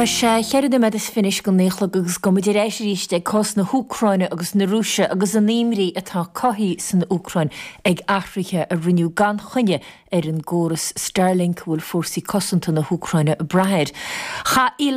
Tá sé cheiride me is finis go néchla agus go muidir éisiríiste cos na Húcráine agus na Rúise agus an éimrí atá caithí san na Úcráin ag Africa a rinneú gan chunne ar an ggóras Sterling bhfuil fórsaí cosanta na Húcráine a brathir.